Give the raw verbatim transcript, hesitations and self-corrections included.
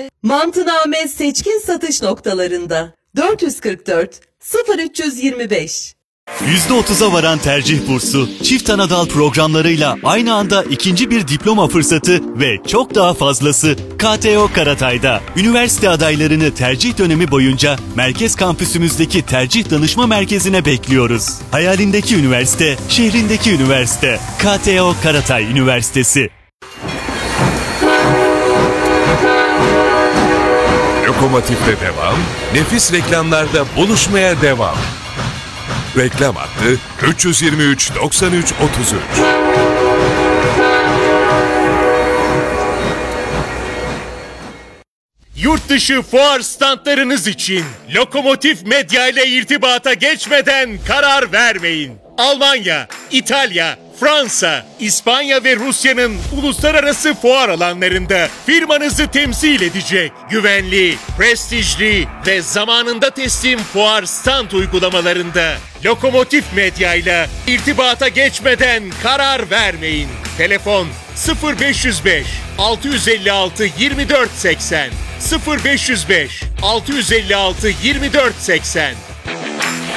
ve Mantıname seçkin satış noktalarında dört yüz kırk dört sıfır üç yüz yirmi beş. yüzde otuza varan tercih bursu, çift anadal programlarıyla aynı anda ikinci bir diploma fırsatı ve çok daha fazlası K T O Karatay'da. Üniversite adaylarını tercih dönemi boyunca merkez kampüsümüzdeki tercih danışma merkezine bekliyoruz. Hayalindeki üniversite, şehrindeki üniversite. K T O Karatay Üniversitesi. Lokomotif'te devam, nefis reklamlarda buluşmaya devam. Reklam hattı üç yüz yirmi üç doksan üç otuz üç. Yurt dışı fuar standlarınız için Lokomotif Medya ile irtibata geçmeden karar vermeyin. Almanya, İtalya, Fransa, İspanya ve Rusya'nın uluslararası fuar alanlarında firmanızı temsil edecek güvenli, prestijli ve zamanında teslim fuar stand uygulamalarında Lokomotif Medya ile irtibata geçmeden karar vermeyin. Telefon sıfır beş yüz beş altı yüz elli altı yirmi dört seksen sıfır beş yüz beş altı yüz elli altı yirmi dört seksen.